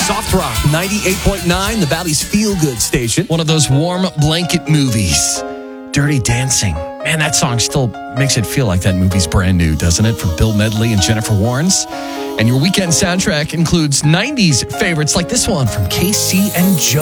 Soft Rock 98.9, the Valley's feel-good station. One of those warm blanket movies. Dirty Dancing. Man, that song still makes it feel like that movie's brand new, doesn't it? From Bill Medley and Jennifer Warnes. And your weekend soundtrack includes 90s favorites like this one from Casey and Joe.